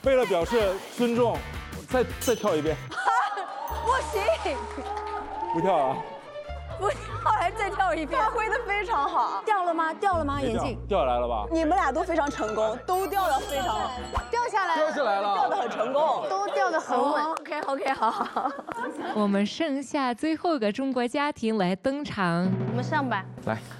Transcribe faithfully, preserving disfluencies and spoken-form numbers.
为了表示尊重，再再跳一遍。 不行， 不跳了。 不跳，还再跳一遍。 发挥的非常好。 掉了吗？掉了吗？ 没掉眼镜掉下来了吧？ 你们俩都非常成功，都掉的非常好， 掉下来了， 掉下来了， 掉的很成功， 都掉的很稳。OK OK， 好好好。 我们剩下最后一个中国家庭来登场。 我们上吧。 来。